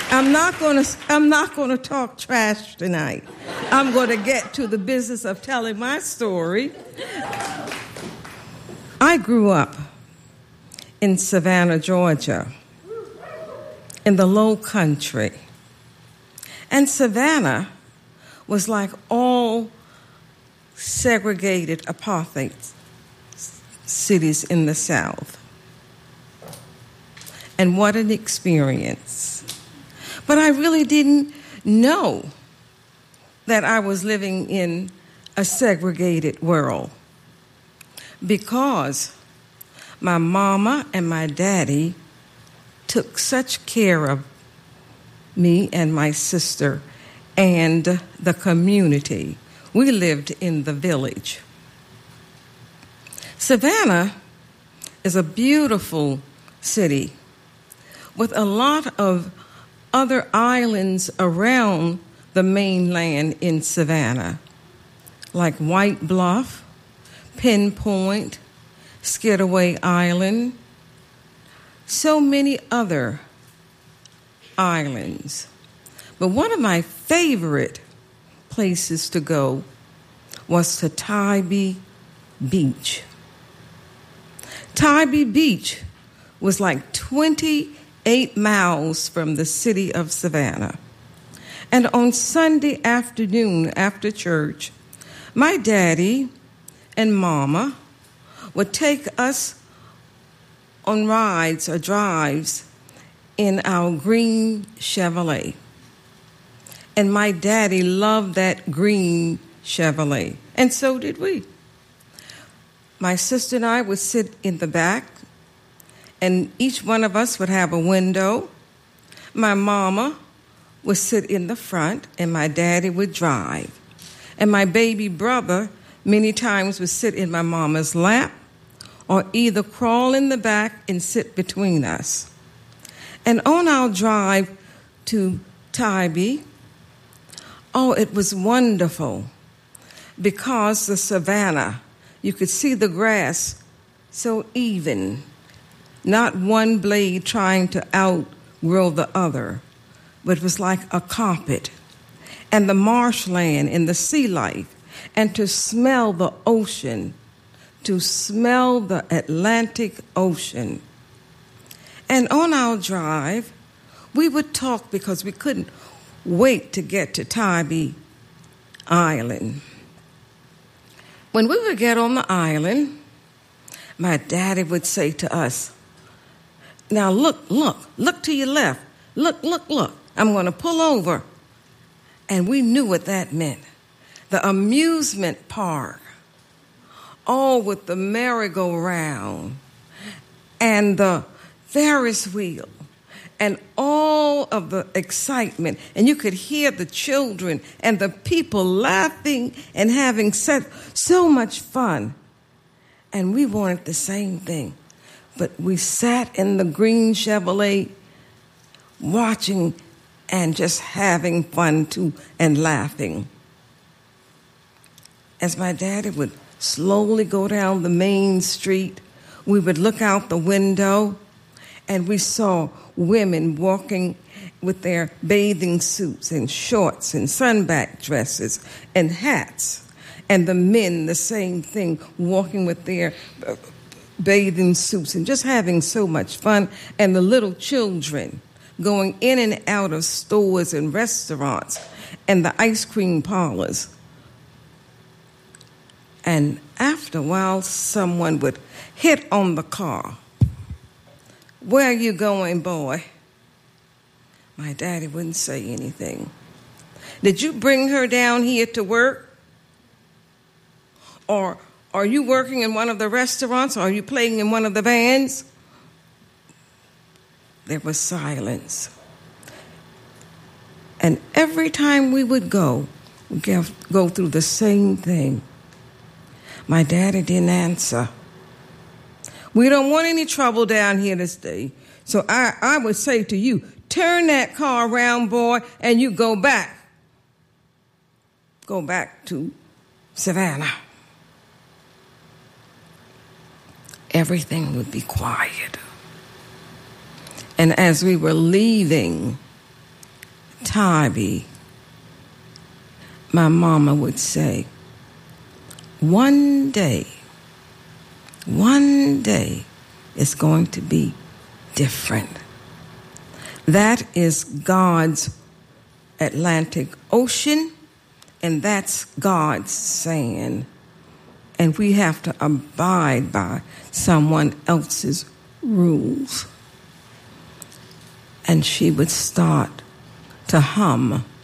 I'm not going to talk trash tonight. I'm going to get to the business of telling my story. I grew up in Savannah, Georgia, in the Low Country. And Savannah was like all segregated apartheid cities in the South. And what an experience. But I really didn't know that I was living in a segregated world because my mama and my daddy took such care of me and my sister and the community. We lived in the village. Savannah is a beautiful city with a lot of other islands around the mainland in Savannah, like White Bluff, Pinpoint, Skidaway Island, so many other islands. But one of my favorite places to go was to Tybee Beach. Tybee Beach was like 28 miles from the city of Savannah. And on Sunday afternoon after church, my daddy and mama would take us on rides or drives in our green Chevrolet. And my daddy loved that green Chevrolet, and so did we. My sister and I would sit in the back, and each one of us would have a window. My mama would sit in the front, and my daddy would drive. And my baby brother many times would sit in my mama's lap or either crawl in the back and sit between us. And on our drive to Tybee, oh, it was wonderful because the Savannah, you could see the grass so even, not one blade trying to outgrow the other, but it was like a carpet. And the marshland and the sea life, and to smell the ocean, to smell the Atlantic Ocean. And on our drive, we would talk because we couldn't wait to get to Tybee Island. When we would get on the island, my daddy would say to us, "Now look to your left. Look. I'm going to pull over." And we knew what that meant. The amusement park, all with the merry-go-round and the Ferris wheel and all of the excitement. And you could hear the children and the people laughing and having so much fun. And we wanted the same thing. But we sat in the green Chevrolet watching and just having fun too and laughing. As my daddy would slowly go down the main street, we would look out the window and we saw women walking with their bathing suits and shorts and sunback dresses and hats. And the men, the same thing, walking with their bathing suits and just having so much fun. And the little children going in and out of stores and restaurants and the ice cream parlors. And after a while, someone would hit on the car. "Where are you going, boy?" My daddy wouldn't say anything. "Did you bring her down here to work? Or are you working in one of the restaurants? Or are you playing in one of the bands?" There was silence. And every time we would go through the same thing. My daddy didn't answer. "We don't want any trouble down here this day. So I would say to you, turn that car around, boy, and you go back. Go back to Savannah." Everything would be quiet. And as we were leaving Tybee, my mama would say, one day it's going to be different. That is God's Atlantic Ocean, and that's God's saying. And we have to abide by someone else's rules. And she would start to hum